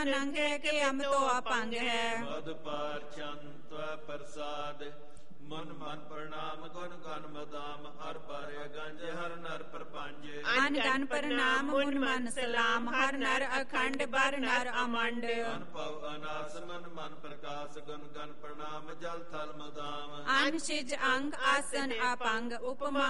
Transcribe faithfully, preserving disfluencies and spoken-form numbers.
ਨੰਗ ਹੈ ਕਿ ਅਮ ਤੋਂ ਅਪੰਗ ਹੈ। ਮਦ ਪਾਰ ਚੰਤ ਪ੍ਰਸਾਦ ਮਨ ਮਨ ਪ੍ਰਣਾਮ ਗੁਣ ਗਨ ਮਦਾਮ ਹਰ ਬਾਰੇ ਗੰਜ ਹਰ ਨਰ ਪ੍ਰਪੰਜ। ਅਨ ਗਨ ਪ੍ਰਣਾਮ ਮੁਨ ਮਨ ਸਲਾਮ ਹਰ ਨਰ ਅਖੰਡ ਬਰ ਨਰ ਅਮੰਡ। ਅਨ ਭਵ ਅਨਾਸ ਮਨ ਮਨ ਪ੍ਰਕਾਸ਼ ਗੁਣ ਗਨ ਪ੍ਰਣਾਮ ਜਲ ਥਲ ਮਦਾਮ। ਅਨ ਸਿਜ ਅੰਗ ਆਸਨ ਅਪੰਗ ਉਪਮਾ